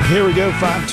Here we go,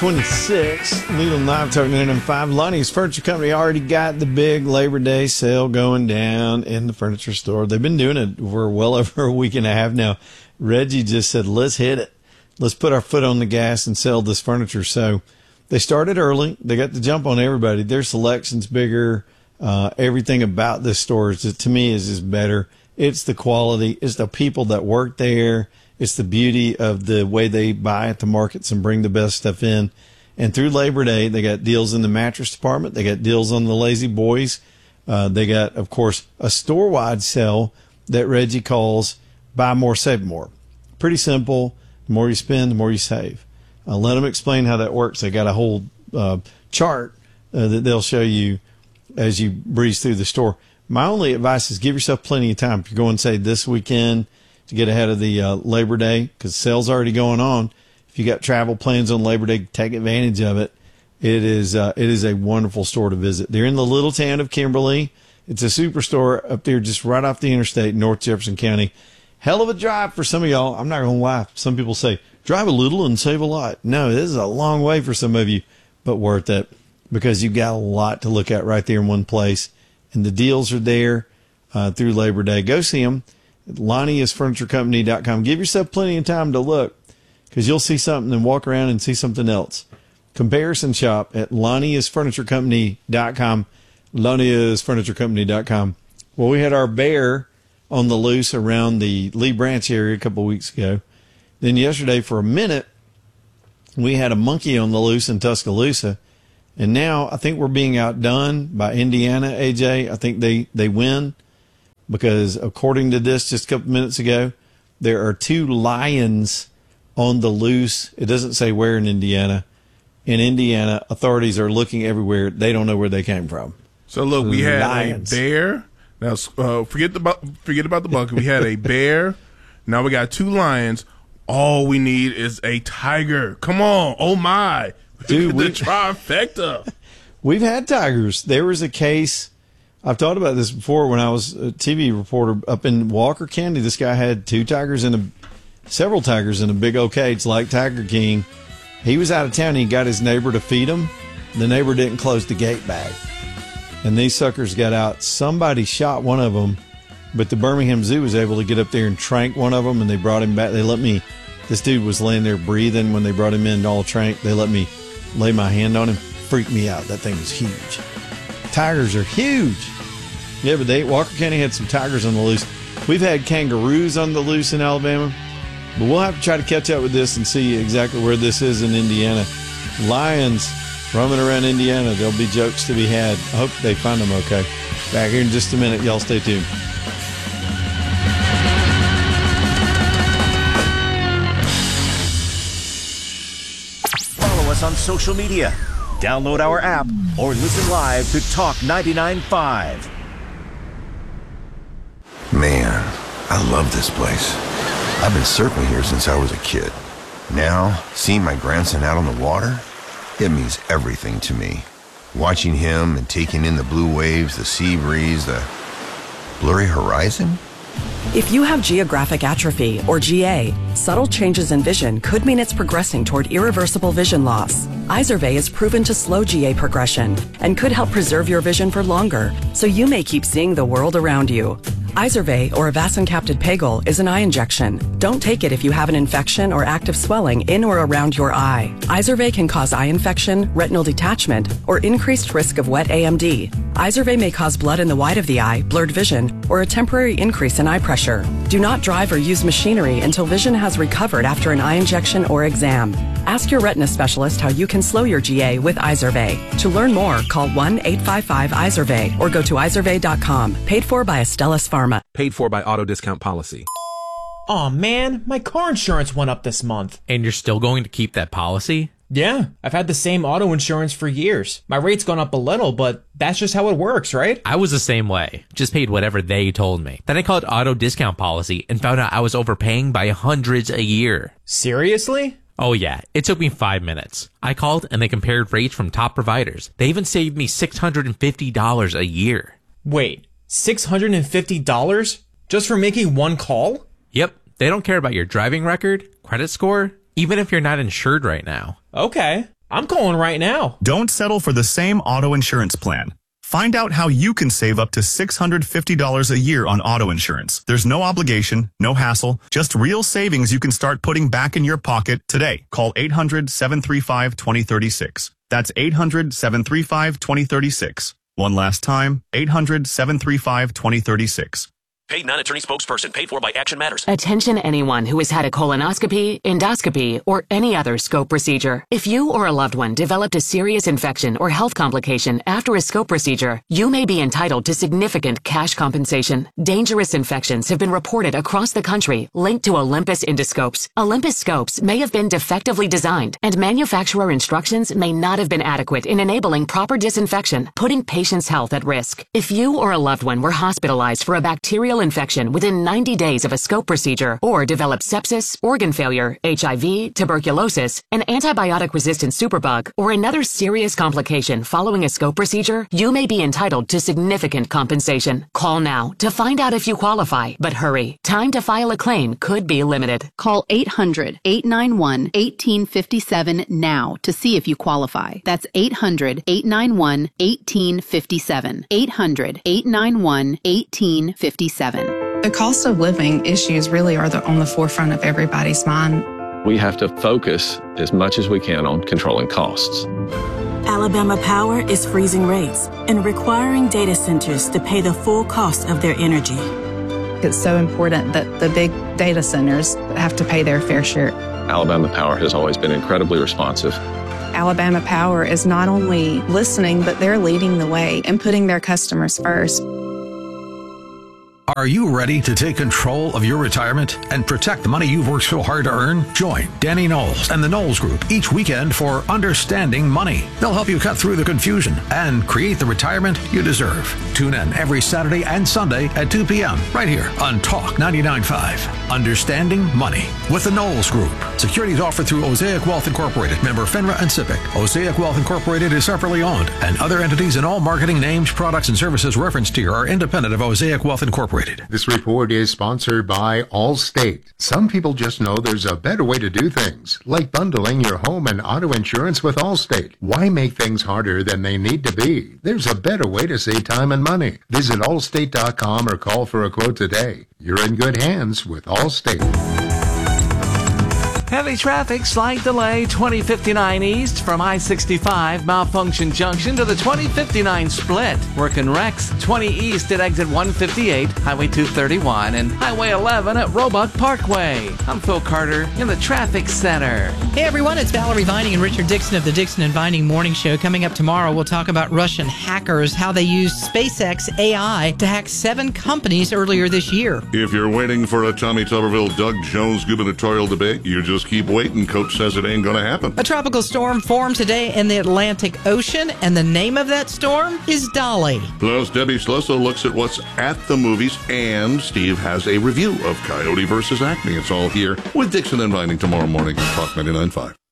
526. Legal Knife Talking in 5. Lonnie's Furniture Company already got the big Labor Day sale going down in the furniture store. They've been doing it for well over a week and a half now. Reggie just said, let's hit it. Let's put our foot on the gas and sell this furniture. So they started early. They got the jump on everybody. Their selection's bigger. Everything about this store is, to me, is better. It's the quality. It's the people that work there. It's the beauty of the way they buy at the markets and bring the best stuff in. And through Labor Day, they got deals in the mattress department. They got deals on the Lazy Boys. They got, of course, a store-wide sale that Reggie calls Buy More, Save More. Pretty simple. The more you spend, the more you save. Let them explain how that works. They got a whole chart that they'll show you as you breeze through the store. My only advice is give yourself plenty of time. If you're going, say, this weekend to get ahead of the Labor Day, because sale's already going on. If you got travel plans on Labor Day, take advantage of it. It is a wonderful store to visit. They're in the little town of Kimberly. It's a superstore up there just right off the interstate, North Jefferson County. Hell of a drive for some of y'all. I'm not going to lie. Some people say, drive a little and save a lot. No, this is a long way for some of you, but worth it because you've got a lot to look at right there in one place. And the deals are there through Labor Day. Go see them. LonnieIsFurnitureCompany.com. Give yourself plenty of time to look because you'll see something and walk around and see something else. Comparison shop at LonnieIsFurnitureCompany.com. LonnieIsFurnitureCompany.com. Well, we had our bear on the loose around the Lee Branch area a couple of weeks ago. Then yesterday, for a minute, we had a monkey on the loose in Tuscaloosa. And now I think we're being outdone by Indiana, AJ. I think they win. Because according to this just a couple minutes ago, there are 2 lions on the loose. It doesn't say where in Indiana. In Indiana, authorities are looking everywhere. They don't know where they came from. So look, we had lions. A bear. Now forget about the monkey. We had a bear. Now we got 2 lions. All we need is a tiger. Come on. Oh my. Dude, the trifecta. We've had tigers. There was a case. I've thought about this before when I was a TV reporter up in Walker County. This guy had several tigers in a big old cage like Tiger King. He was out of town. He got his neighbor to feed him. The neighbor didn't close the gate back. And these suckers got out. Somebody shot one of them, but the Birmingham Zoo was able to get up there and trank one of them, and they brought him back. This dude was laying there breathing when they brought him in all trank. They let me lay my hand on him. Freaked me out. That thing was huge. Tigers are huge. Yeah, but Walker County had some tigers on the loose. We've had kangaroos on the loose in Alabama, but we'll have to try to catch up with this and see exactly where this is in Indiana. Lions roaming around Indiana. There'll be jokes to be had. I hope they find them okay. Back here in just a minute. Y'all stay tuned. Follow us on social media. Download our app or listen live to Talk 99.5. Man, I love this place. I've been surfing here since I was a kid. Now, seeing my grandson out on the water, it means everything to me. Watching him and taking in the blue waves, the sea breeze, the blurry horizon. If you have geographic atrophy, or GA, subtle changes in vision could mean it's progressing toward irreversible vision loss. Izervay is proven to slow GA progression and could help preserve your vision for longer, so you may keep seeing the world around you. Izervay, or avacincaptad pegol, is an eye injection. Don't take it if you have an infection or active swelling in or around your eye. Izervay can cause eye infection, retinal detachment, or increased risk of wet AMD. Izervay may cause blood in the white of the eye, blurred vision, or a temporary increase in eye pressure. Do not drive or use machinery until vision has recovered after an eye injection or exam. Ask your retina specialist how you can slow your GA with Izervay. To learn more, call 1-855-IZERVAY or go to izervay.com. Paid for by Astellas Pharma. Paid for by Auto Discount Policy. Aw, man, my car insurance went up this month. And you're still going to keep that policy? Yeah, I've had the same auto insurance for years. My rate's gone up a little, but that's just how it works, right? I was the same way. Just paid whatever they told me. Then I called Auto Discount Policy and found out I was overpaying by hundreds a year. Seriously? Oh yeah, it took me 5 minutes. I called and they compared rates from top providers. They even saved me $650 a year. Wait, $650? Just for making one call? Yep, they don't care about your driving record, credit score, even if you're not insured right now. Okay, I'm calling right now. Don't settle for the same auto insurance plan. Find out how you can save up to $650 a year on auto insurance. There's no obligation, no hassle, just real savings you can start putting back in your pocket today. Call 800-735-2036. That's 800-735-2036. One last time, 800-735-2036. Paid non-attorney spokesperson paid for by Action Matters. Attention anyone who has had a colonoscopy, endoscopy, or any other scope procedure. If you or a loved one developed a serious infection or health complication after a scope procedure, you may be entitled to significant cash compensation. Dangerous infections have been reported across the country linked to Olympus endoscopes. Olympus scopes may have been defectively designed, and manufacturer instructions may not have been adequate in enabling proper disinfection, putting patients' health at risk. If you or a loved one were hospitalized for a bacterial infection within 90 days of a scope procedure, or developed sepsis, organ failure, HIV, tuberculosis, an antibiotic-resistant superbug, or another serious complication following a scope procedure, you may be entitled to significant compensation. Call now to find out if you qualify, but hurry. Time to file a claim could be limited. Call 800-891-1857 now to see if you qualify. That's 800-891-1857. 800-891-1857. The cost of living issues really are on the forefront of everybody's mind. We have to focus as much as we can on controlling costs. Alabama Power is freezing rates and requiring data centers to pay the full cost of their energy. It's so important that the big data centers have to pay their fair share. Alabama Power has always been incredibly responsive. Alabama Power is not only listening, but they're leading the way and putting their customers first. Are you ready to take control of your retirement and protect the money you've worked so hard to earn? Join Danny Knowles and the Knowles Group each weekend for Understanding Money. They'll help you cut through the confusion and create the retirement you deserve. Tune in every Saturday and Sunday at 2 p.m. right here on Talk 99.5. Understanding Money with the Knowles Group. Securities offered through Osaic Wealth Incorporated, member FINRA and SIPC. Osaic Wealth Incorporated is separately owned, and other entities and all marketing names, products, and services referenced here are independent of Osaic Wealth Incorporated. This report is sponsored by Allstate. Some people just know there's a better way to do things, like bundling your home and auto insurance with Allstate. Why make things harder than they need to be? There's a better way to save time and money. Visit allstate.com or call for a quote today. You're in good hands with Allstate. Heavy traffic, slight delay, 2059 east from I-65 Malfunction Junction to the 2059 split. Working wrecks, 20 east at exit 158, Highway 231, and Highway 11 at Roebuck Parkway. I'm Phil Carter in the Traffic Center. Hey everyone, it's Valerie Vining and Richard Dixon of the Dixon and Vining Morning Show. Coming up tomorrow, we'll talk about Russian hackers, how they used SpaceX AI to hack 7 companies earlier this year. If you're waiting for a Tommy Tuberville, Doug Jones gubernatorial debate, you just keep waiting. Coach says it ain't going to happen. A tropical storm formed today in the Atlantic Ocean, and the name of that storm is Dolly. Plus, Debbie Schlusso looks at what's at the movies, and Steve has a review of Coyote versus Acme. It's all here with Dixon and Vining tomorrow morning on Talk 99.5.